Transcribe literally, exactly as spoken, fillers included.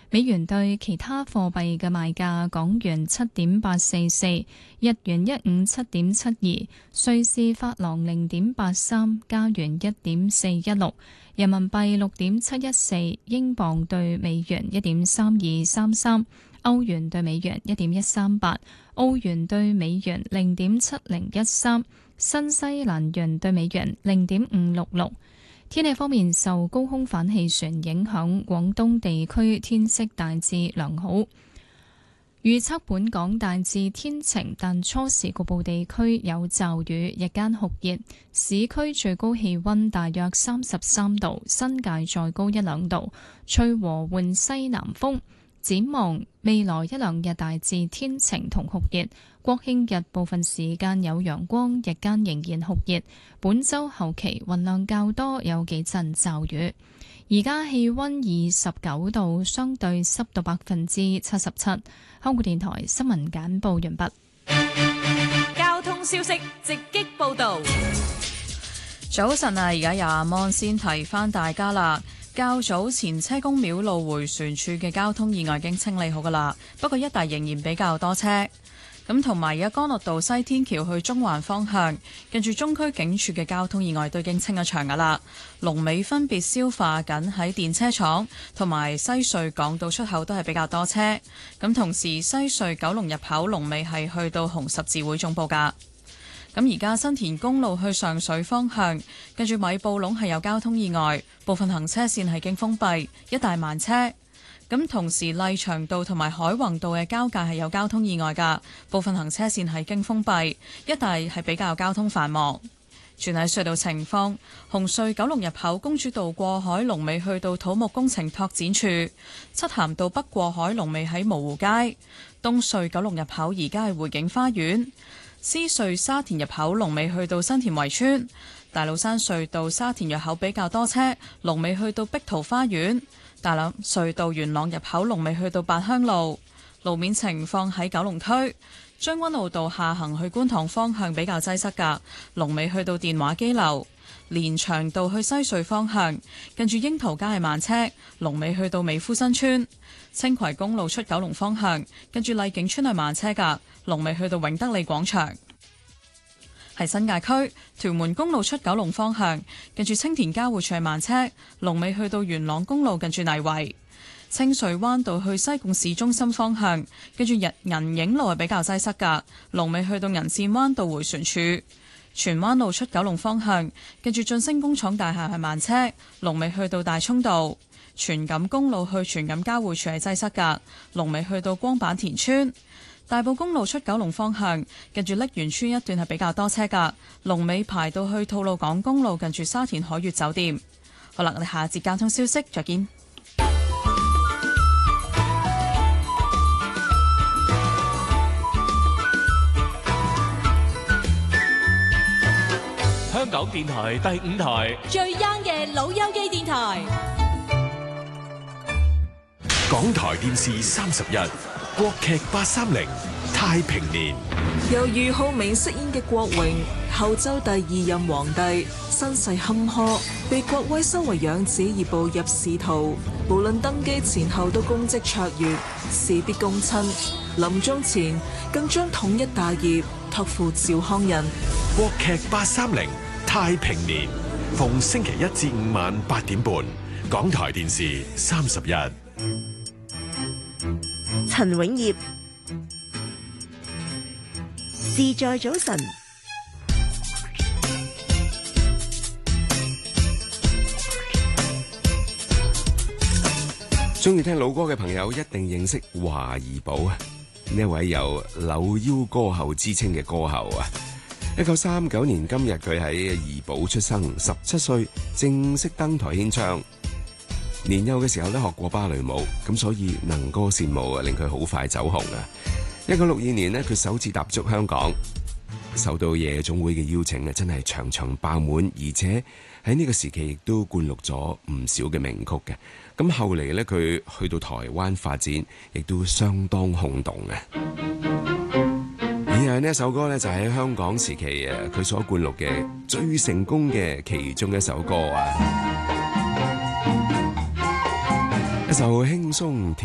美元對其他貨幣嘅賣價：港元七點八四四，日元一五七點七二，瑞士法郎零點八三，加元一點四一六，人民幣六點七一四，英鎊對美元一點三二三三，歐元對美元一點一三八，澳元對美元零點七零一三，新西蘭元對美元零點五六六。天氣方面，受高空反氣旋影響，廣東地區天色大致良好。預測本港大致天晴，但初時局部地區有驟雨，日間酷熱，市區最高氣溫大約三十三度，新界再高一兩度，吹和緩西南風。展望未來一兩日大致天晴同酷熱，國慶日部分時間有陽光，日間仍然酷熱。本週後期雲量較多，有幾陣驟雨。而家氣溫二十九度，相對濕度百分之七十七。香港電台新聞簡報完畢。 交通消息直擊報道。 早晨啊，而家有阿 Mon 先提翻大家啦。較早前車公廟路迴旋處嘅交通意外已經清理好噶啦，不過一帶仍然比較多車。咁同埋而家干諾道西天橋去中環方向，近住中區警署嘅交通意外都已經清咗場噶啦。龍尾分別消化緊喺電車廠同埋西隧港島出口都係比較多車。咁同時西隧九龍入口龍尾係去到紅十字會總部噶。咁而家新田公路去上水方向，近住米埔隴係有交通意外，部分行車線係經封閉，一帶慢車。咁同時麗翔道同埋海泓道嘅交界係有交通意外㗎，部分行車線係經封閉，一帶係比較交通繁忙。轉喺隧道情況，紅隧九龍入口公主道過海龍尾去到土木工程拓展處，漆咸道北過海龍尾喺蕪湖街，東隧九龍入口而家係匯景花園。獅隧沙田入口龍尾去到新田圍村，大老山隧道沙田入口比較多車，龍尾去到碧桃花園，大欖隧道元朗入口龍尾去到八鄉路。路面情況喺九龍區將軍澳道下行去觀塘方向比較擠塞㗎，龍尾去到電話機樓。連翔道去西隧方向，近住櫻桃街係慢車，龍尾去到美孚新村。青葵公路出九龍方向，近住麗景村係慢車㗎，龍尾去到永德里廣場。係新界區屯門公路出九龍方向，近住青田交匯處係慢車，龍尾去到元朗公路近住泥圍。清水灣道去西貢市中心方向，跟住日銀影路係比較擠塞㗎，龍尾去到銀線灣道迴旋處。荃灣路出九龍方向，跟住晉升工廠大廈係慢車，龍尾去到大涌道。荃錦公路去荃錦交匯處係擠塞㗎，龍尾去到光板田村。大埔公路出九龍方向，近住瀝源村一段係比較多車㗎，龍尾排到去吐露港公路近住沙田海悅酒店。好啦，我哋下節交通消息再見。 香港電台第五台最 young 嘅老友記電台， 港台電視三十一國劇八三零太平年， 由俞灝明飾演嘅郭榮，後周第二任皇帝，身世坎坷，被郭威收為養子而步入仕途，無論登基前後都功績卓越，事必躬親。臨終前更將統一大業託付趙匡胤。 國劇八三零太平年，逢星期一至五晚八點半，港台電視三十一。 陳永業，自在早晨。 中意聽老歌嘅朋友一定認識華怡寶啊！呢一位有柳腰歌后之稱嘅歌后啊！一九三九年今日佢喺怡寶出生，十七歲正式登台獻唱。年幼嘅時候咧學過芭蕾舞，咁所以能歌善舞啊，令佢好快走紅啊！一九六二年咧，佢首次踏足香港，受到夜總會嘅邀請啊，真係場場爆滿，而且喺呢個時期亦都灌錄咗唔少嘅名曲嘅。咁後嚟咧，佢去到台灣發展，亦都相當轟動嘅。而呢一首歌咧，就喺香港時期啊，佢所灌錄嘅最成功嘅其中一首歌啊，一首輕鬆